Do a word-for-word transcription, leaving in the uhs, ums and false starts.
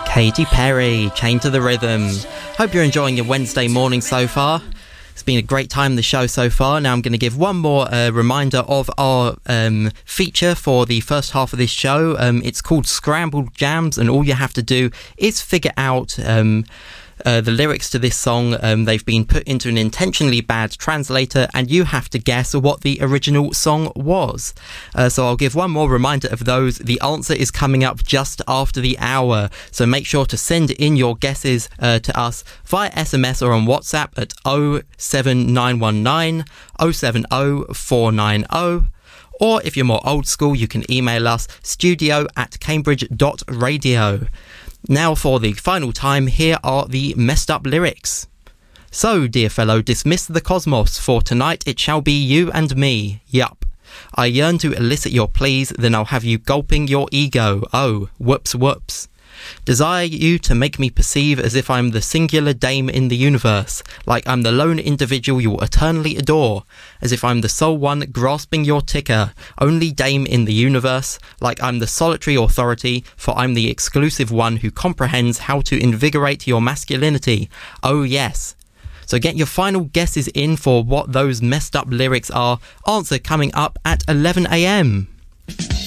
Katy Perry, Chained to the Rhythm. Hope you're enjoying your Wednesday morning so far. It's been a great time, the show so far. Now I'm going to give one more uh, reminder of our um, feature for the first half of this show. Um, it's called Scrambled Jams, and all you have to do is figure out um, uh, the lyrics to this song. Um, they've been put into an intentionally bad translator, and you have to guess what the original song was. Uh, so I'll give one more reminder of those. The answer is coming up just after the hour, so make sure to send in your guesses uh, to us via S M S or on WhatsApp at oh seven nine one nine oh seven oh four nine oh. Or if you're more old school, you can email us studio at cambridge dot radio. Now for the final time, here are the messed up lyrics. So, dear fellow, dismiss the cosmos, for tonight it shall be you and me. Yup. I yearn to elicit your pleas, then I'll have you gulping your ego. Oh, whoops, whoops. Desire you to make me perceive as if I'm the singular dame in the universe, like I'm the lone individual you'll eternally adore, as if I'm the sole one grasping your ticker, only dame in the universe, like I'm the solitary authority, for I'm the exclusive one who comprehends how to invigorate your masculinity. Oh yes. So get your final guesses in for what those messed up lyrics are. Answer coming up at eleven a m.